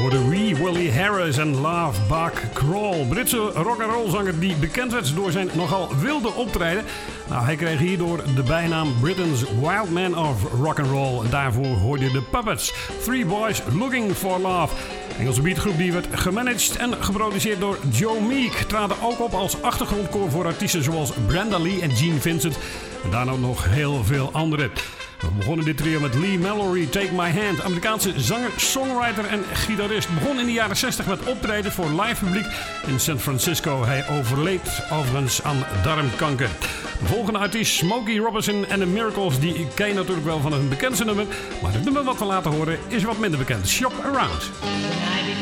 hoorden Wee Willie Harris en Love Buck Kroll. Britse rock'n'roll zanger die bekend werd door zijn nogal wilde optreden. Nou, hij kreeg hierdoor de bijnaam Britain's Wild Man of Rock'n'Roll. Daarvoor hoorde je de Puppets. Three Boys Looking for Love. Engelse beatgroep die werd gemanaged en geproduceerd door Joe Meek. Traden ook op als achtergrondkoor voor artiesten zoals Brenda Lee en Gene Vincent. En daarna nog heel veel anderen. We begonnen dit trio met Lee Mallory, Take My Hand. Amerikaanse zanger, songwriter en gitarist. Begon in de jaren 60 met optreden voor live publiek in San Francisco. Hij overleed overigens aan darmkanker. De volgende artiest, Smokey Robinson en The Miracles. Die ken je natuurlijk wel van hun bekendste nummer. Maar het nummer wat we laten horen is wat minder bekend. Shop Around.